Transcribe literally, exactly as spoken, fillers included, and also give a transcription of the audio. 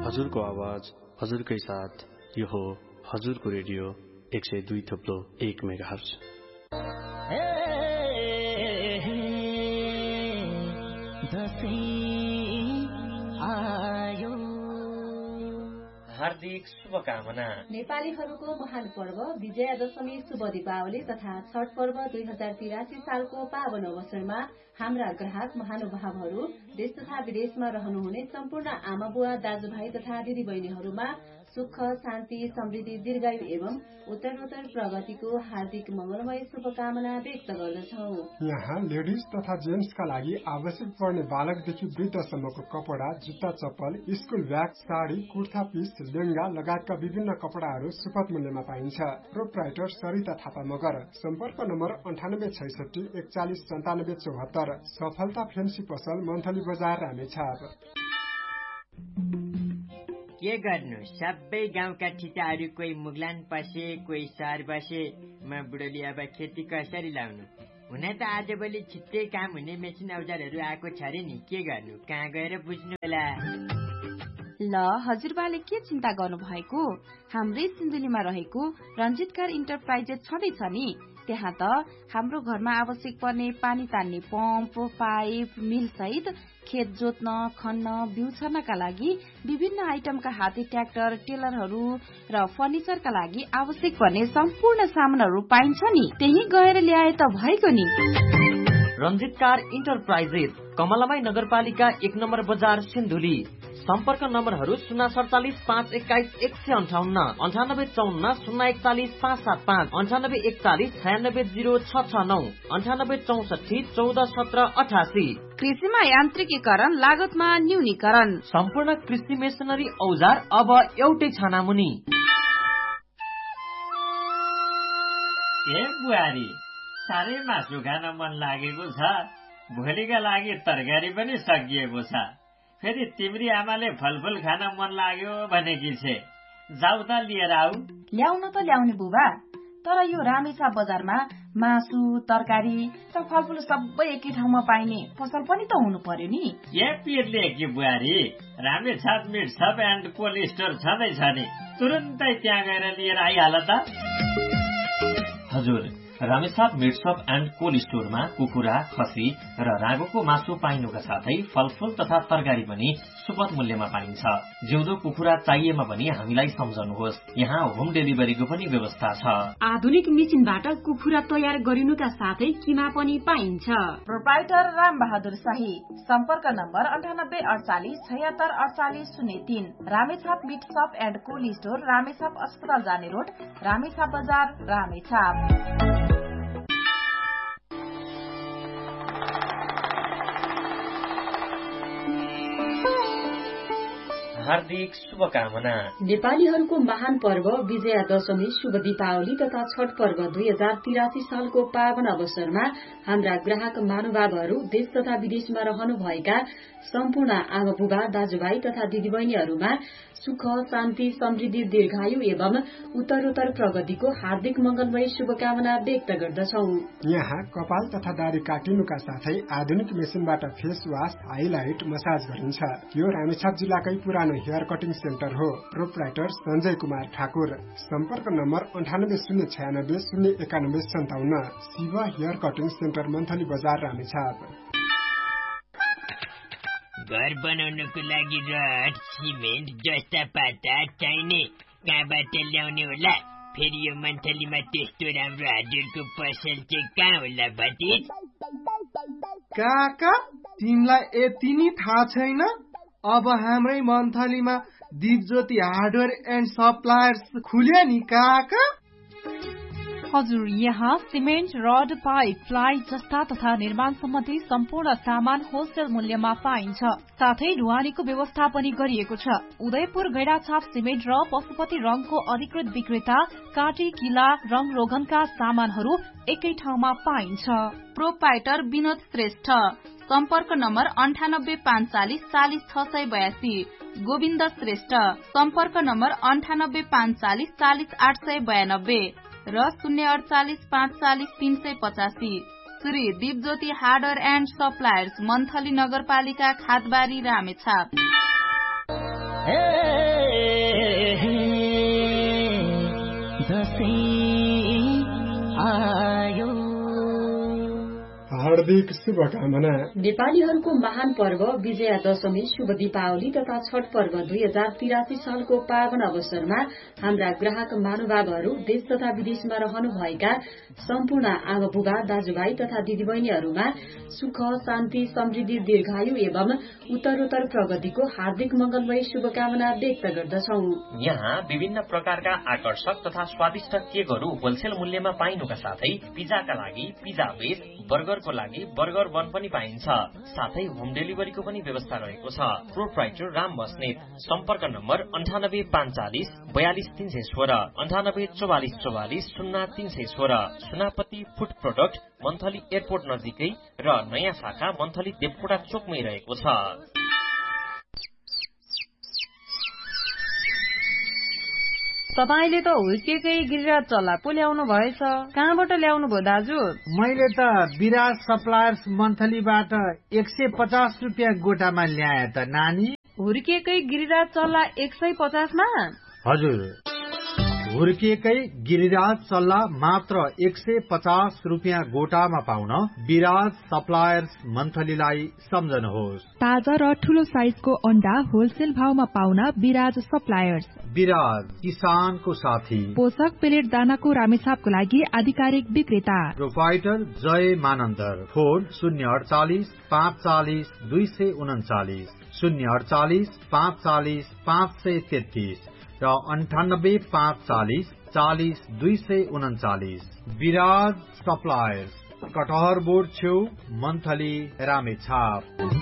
हजुरको आवाज हजुरकै साथ यो हो हजुरको रेडियो एक सय दुई थप्लो एक मेगाहर्ज। हार्दिक शुभकामना। नेपालीहरूको महान पर्व विजयादशमी शुभ दीपावली तथा छठ पर्व दुई हजार तिरासी सालको पावन अवसरमा हाम्रा ग्राहक महानुभावहरू देश तथा विदेशमा रहनुहुने सम्पूर्ण आमा बुवा दाजुभाइ तथा दिदी बहिनीहरूमा सुख शान्ति समृद्धि दीर्घायु एवं उत्तरोत्तर प्रगतिको हार्दिक मंगलमय शुभकामना व्यक्त गर्दछौं। यहाँ लेडिज तथा जेन्ट्सका लागि आवश्यक पर्ने बालकदेखि वृद्धसम्मको कपडा, जुत्ता, चप्पल, school bag, sari, kurta piece, lehenga लगायतका विभिन्न कपडाहरू सुपथ मूल्यमा पाइन्छ। प्रोप्राइटर सरिता थापा मगर। सम्पर्क नम्बर अन्ठानब्बे छैसठी एकचालिस सन्तानब्बे चौहत्तर। सफलता फेन्सी पसल मन्थली बजार रामेछाप। के गर्नु, सबै गाउँका ठिटाहरू कोही मुगलान पसे, कोही सहर बसे। म बुढोली अब खेती कसरी लाउनु? हुन त आजभोलि छिट्टै काम हुने मेसिन औजारहरू आएको छ रे नि, के गर्नु, कहाँ गएर बुझ्नु होला? ल हजुरबाले के चिन्ता गर्नु भएको? हाम्रै सिन्धुलीमा रहेको रञ्जित कार इन्टरप्राइजेस छँदैछ नि। त्यहाँ त हाम्रो घरमा आवश्यक पर्ने पानी तान्ने पम्प, पाइप, मिल सहित खेत जोत्न, खन्न, बिउ छर्नका लागि विभिन्न आइटमका हाते ट्र्याक्टर, टेलरहरू र फर्निचरका लागि आवश्यक पर्ने सम्पूर्ण सामानहरू पाइन्छ नि। त्यही गएर ल्याए त भएको नि। रञ्जित कार इन्टरप्राइजेस, कमलामाई नगरपालिका एक नम्बर बजार सिन्धुली। सम्पर्क नम्बरहरू शून्य सडचालिस पाँच एक्काइस एक सय अन्ठाउन्न, अन्ठानब्बे चौन्न शून्य एकचालिस पाँच सात पाँच, अन्ठानब्बे एकचालिस छयानब्बे जिरो छ छ नौ, अन्ठानब्बे चौसठी चौध सत्र अठासी। कृषिमा यान्त्रिकीकरण, लागतमा न्यूनीकरण, सम्पूर्ण कृषि मेसिनरी औजार अब एउटै छानामुनि। ए बुहारी, साह्रै मासु खान मन लागेको छ। भोलिका लागि तरकारी पनि सकिएको छ। फेरि तिम्री आमाले फलफुल खान मन लाग्यो भनेकी छे। जाऊ त लिएर आऊ। ल्याउन त ल्याउने बुबा, तर यो रामेछाप बजारमा मासु, तरकारी र फलफुल सबै एकै ठाउँमा पाइने पसल पनि त हुनु पर्यो नि। ए पिरले कि बुहारी, Ramechhap meet shop and cold store छँदैछ नि, तुरुन्तै त्यहाँ गएर लिएर आइहाल त। हजुर, Ramechhap meet shop and cold स्टोरमा कुखुरा, खसी र रागोको मासु पाइनुका साथै फलफुल तथा तरकारी पनि सुपथ मूल्यमा पाइन्छ। जिउँदो कुखुरा चाहिएमा पनि हामीलाई सम्झनुहोस्, यहाँ होम डेलिभरीको पनि व्यवस्था छ। आधुनिक मेसिनबाट कुखुरा तयार गरिनुका साथै किमा पनि पाइन्छ। प्रोप्राइटर राम बहादुर शाही। सम्पर्क नम्बर अन्ठानब्बे अडचालिस छयत्तर अडचालिस शून्य तीन। Ramechhap meet shop and cold store, Ramechhap अस्पताल जाने रोड, रामेछाप बजार, रामेछाप। हार्दिक शुभकामना। नेपालीहरूको महान पर्व विजयादशमी शुभ दीपावली तथा छठ पर्व दुई हजार तिरासी सालको पावन अवसरमा हाम्रा ग्राहक महानुभावहरू देश तथा विदेशमा रहनुभएका सम्पूर्ण आमा बुबा दाजुभाइ तथा दिदीबहिनीहरूमा सुख शान्ति समृद्धि दीर्घायु एवं उत्तरोत्तर प्रगतिको हार्दिक मंगलमय शुभकामना व्यक्त गर्दछौ। यहाँ कपाल तथा दाढ़ी काटिनुका साथै आधुनिक मेसिनबाट फेस वाश, हाइलाइट, मसाज गरिन्छ। यो रामेछाप जिल्लाकै पुरानो हेयर कटिङ सेन्टर हो। प्रोप्राइटर सञ्जय कुमार ठाकुर। सम्पर्क नम्बर अन्ठानब्बे शून्य छयानब्बे शून्य एकानब्बे सन्ताउन्न। Shiv hair cutting centre monthly बजार रामेछाप। घर बनाउनको लागि रड, सिमेन्ट जस्ता पाता चाहिने कहाँबाट ल्याउने होला? फेरि यो मन्थलीमा त्यस्तो राम्रो हजुरको पसल चाहिँ कहाँ होला भतिज? काका, तिमीलाई यति नि थाहा छैन? अब हाम्रै मन्थलीमा दिपज्योति हार्डवेयर एन्ड सप्लायर्स खुल्यो नि काका। हजुर, यहाँ सिमेन्ट, रड, पाइप, प्लाई जस्ता तथा निर्माण सम्बन्धी सम्पूर्ण सामान होलसेल मूल्यमा पाइन्छ। साथै ढुवानीको व्यवस्था पनि गरिएको छ। उदयपुर गैडाछाप सिमेन्ट र पशुपति रङको अधिकृत विक्रेता काटी, किला, रङ रोगनका सामानहरू एकै ठाउँमा पाइन्छ। प्रोप्राइटर विनोद श्रेष्ठ। सम्पर्क नम्बर अन्ठानब्बे पाँच चालिस चालिस छ सय बयासी। गोविन्द श्रेष्ठ। सम्पर्क नम्बर अन्ठानब्बे पाँच चालिस चालिस आठ सय बयानब्बे र शून्य अडचालिस पाँच चालिस तीन सय पचासी। Shri Dipjyoti hardware and suppliers, monthly नगरपालिका, खादबारी, रामेछाप। दशैं आयो। हार्दिक शुभकामना। नेपालीहरूको महान पर्व विजया दशमी, शुभ दीपावली तथा छठ पर्व दुई हजार तिरासी सालको पावन अवसरमा हाम्रा ग्राहक महानुभावहरू देश तथा विदेशमा रहनुभएका सम्पूर्ण आमा बुबा, दाजुभाइ तथा दिदीबहिनीहरूमा सुख, शान्ति, समृद्धि, दीर्घायु एवं उत्तरोत्तर प्रगतिको हार्दिक मंगलमय शुभकामना व्यक्त गर्दछौ। यहाँ विभिन्न प्रकारका आकर्षक तथा स्वादिष्ट केकहरू होलसेल मूल्यमा पाइनुका साथै पिज्जाका लागि पिज्जा बेस, बर्गरको लागि बर्गर बन पनि पाइन्छ। साथै होम डेलिभरीको पनि व्यवस्था रहेको छ। प्रोप्राइटर राम बस्नेत। सम्पर्क नम्बर अन्ठानब्बे पाँच चालिस बयालिस तीन सय सोह्र, अन्ठानब्बे चौवालिस चौवालिस शून्य तीन सय सोह्र। Sunapati food product, monthly airport नजिकै र नयाँ शाखा मन्थली देवकोटा चोकमै रहेको छ। तपाईले त हुर्केकै गिरिराज चल्ला पो ल्याउनु भएछ, कहाँबाट ल्याउनु भयो दाजु? मैले त विराज सप्लायर्स मन्थलीबाट एक सय पचास रुपियाँ गोटामा ल्याए त नानी। हुर्केकै गिरिराज चल्ला एक सय पचासमा? हजुर, हुर्किएकै गिरिराज चल्ला मात्र एक सय पचास रुपियाँ गोटामा पाउन विराज सप्लायर्स मन्थलीलाई सम्झनुहोस्। ताजा र ठूलो साइजको अण्डा होलसेल भावमा पाउन विराज सप्लायर्स। विराज, किसानको साथी। पोषक पेलेट दानाको रामेछापको लागि आधिकारिक विक्रेता। प्रोपाइटर जय मानन्दर। फोन शून्य अडचालिस पाँच चालिस दुई सय उन्चालिस, शून्य अडचालिस पाँच चालिस पाँच सय तेत्तीस र अन्ठानब्बे पाँच चालिस चालिस दुई सय उन्चालिस। विराज सप्लायर्स, कटहर बोर्ड छेउ, मन्थली, रामेछाप।